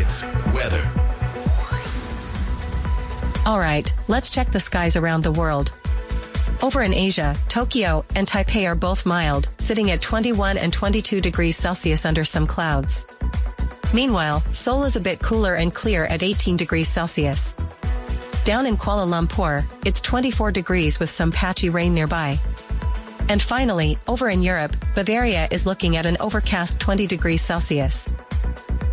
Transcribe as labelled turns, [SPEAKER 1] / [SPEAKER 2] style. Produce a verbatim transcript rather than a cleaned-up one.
[SPEAKER 1] Tides weather.
[SPEAKER 2] All right, let's check the skies around the world. Over in Asia, Tokyo and Taipei are both mild, sitting at twenty-one and twenty-two degrees Celsius under some clouds. Meanwhile, Seoul is a bit cooler and clear at eighteen degrees Celsius. Down in Kuala Lumpur, it's twenty-four degrees with some patchy rain nearby. And finally, over in Europe, Bavaria is looking at an overcast twenty degrees Celsius.